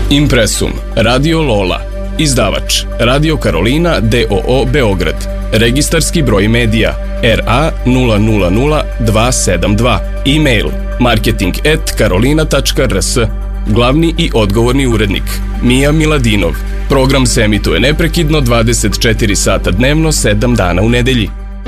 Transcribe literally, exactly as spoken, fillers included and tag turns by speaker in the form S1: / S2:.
S1: Impresum, Radio Lola, izdavač Radio Karolina d o o Beograd, registarski broj medija R A nula nula nula dva sedam dva, e-mail marketing at karolina tačka r s, glavni i odgovorni urednik Mija Miladinov. Program se emituje neprekidno dvadeset četiri sata dnevno, sedam dana u nedelji.